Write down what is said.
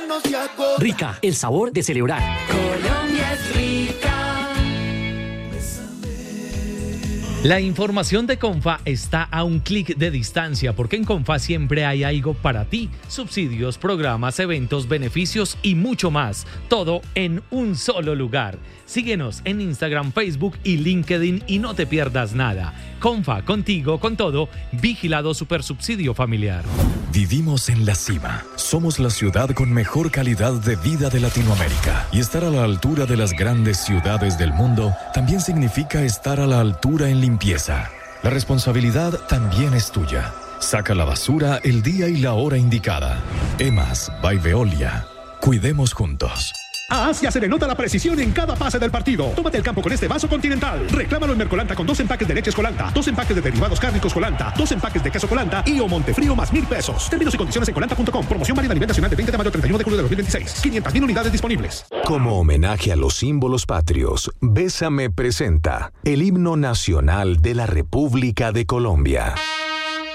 no se agota. Rica, el sabor de celebrar. Colombia es rica. La información de Confa está a un clic de distancia porque en Confa siempre hay algo para ti. Subsidios, programas, eventos, beneficios y mucho más. Todo en un solo lugar. Síguenos en Instagram, Facebook y LinkedIn y no te pierdas nada. Confa, contigo, con todo. Vigilado Supersubsidio Familiar. Vivimos en la cima. Somos la ciudad con mejor calidad de vida de Latinoamérica. Y estar a la altura de las grandes ciudades del mundo también significa estar a la altura en limpieza. La responsabilidad también es tuya. Saca la basura el día y la hora indicada. EMAS by Veolia. Cuidemos juntos. A Asia se le nota la precisión en cada pase del partido. Tómate el campo con este vaso Continental. Reclámalo en Mercolanta con 2 empaques de leches Colanta, 2 empaques de derivados cárnicos Colanta, 2 empaques de queso Colanta y o Montefrío más 1,000 pesos. Términos y condiciones en colanta.com. Promoción válida a nivel nacional de 20 de mayo a 31 de julio de 2026. 500,000 unidades disponibles. Como homenaje a los símbolos patrios, Bésame presenta el himno nacional de la República de Colombia.